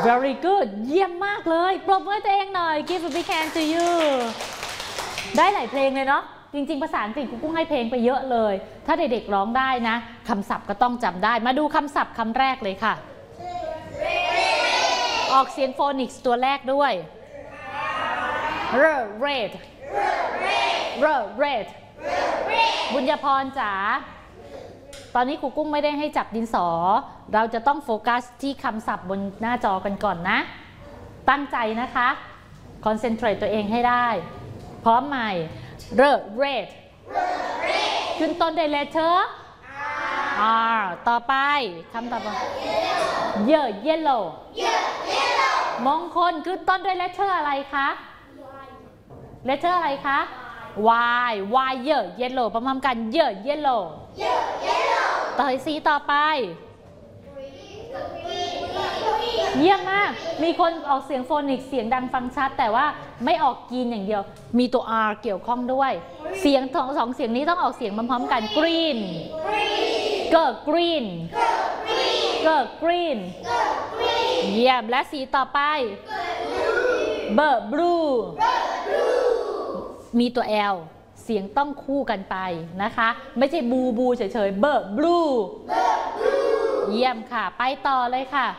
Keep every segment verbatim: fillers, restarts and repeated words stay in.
very good เยี่ยมมากเลยปรบมือตัวเองหน่อย give a big hand to you ได้หลายเพลงเลยเนาะจริงๆภาษาอังกฤษครูกุ้งให้เพลงไปเยอะเลยถ้าเด็กๆร้องได้นะคำศัพท์ก็ต้องจำได้มาดูคำศัพท์คำแรกเลยค่ะออกเสียงโฟนิกส์ตัวแรกด้วย r red r red บุญญาพรจ๋าตอนนี้ครูกุ้งไม่ได้ให้จับดินสอเราจะต้องโฟกัสที่คำศัพท์บนหน้าจอกันก่อนนะตั้งใจนะคะคอนเซนเทรตตัวเองให้ได้พร้อมใหม่ r red ขึ้นต้นด้วย letter r ต่อไปคำต่อไป yer yellow มงคลขึ้นต้นด้วย letter อะไรคะ letter อะไรคะ y y yer yellow ประมาณกัน yer yellow ต่อสีต่อไปเยี่ยมมากมีคนออกเสียงโฟนิกเสียงดังฟังชัดแต่ว่าไม่ออกกีนอย่างเดียวมีตัว r เกี่ยวข้องด้วยเสียงสองสองเสียงนี้ต้องออกเสียงพร้อมๆกัน green เกิร์ green เกิร์ green เยี่ยมและสีต่อไปเบอร์ blue มีตัว l เสียงต้องคู่กันไปนะคะไม่ใช่บูบูเฉยๆเบอร์ blue เยี่ยมค่ะไปต่อเลยค่ะ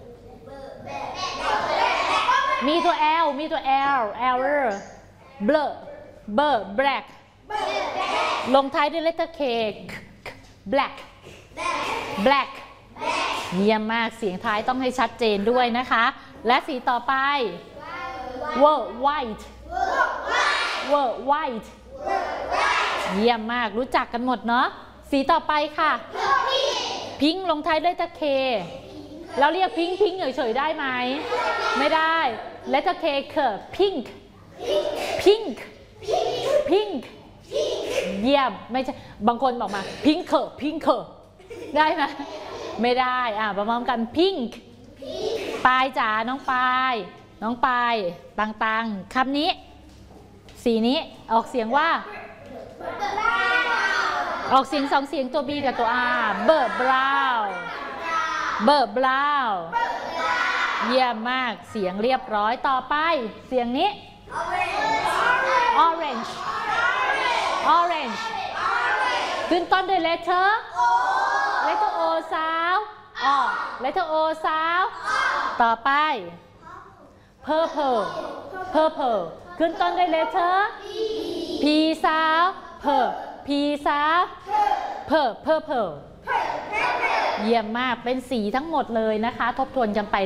มีตัว L มีตัว L error blur blur black ลงท้ายด้วย letter K black black เยี่ยมมากเสียงท้ายต้องให้ชัดเจนด้วยนะคะและสีต่อไป word white word white เยี่ยมมากรู้จักกันหมดเนาะสีต่อไปค่ะพิงค์ลงท้ายด้วย letter Kเราเรียกพิงค์พิงค์เฉยๆได้ไหมไม่ได้แล้วจะเคคือพิงค์พิงค์พิงค์เยี่ยมไม่ใช่บางคนบอกมาพิงค์เคอพิงค์เคอได้ไหมไม่ได้อ่ะประมาณกันพิงค์ปายจ๋าน้องปายน้องปายต่างๆคำนี้สีนี้ออกเสียงว่าออกเสียงสองเสียงตัว B กับตัว R เบอร์บราวเบอร์บราวเยี่ยมมากเสียงเรียบร้อยต่อไปเสียงนี้ orange orange ขึ้นต้นด้วย letter letter O สาวอ letter O สาวต่อไป purple purple ขึ้นต้นด้วย letter P สาว per P สาว per purpleเยี่ยมมากเป็นสีทั้งหมดเลยนะคะทบทวนกันไป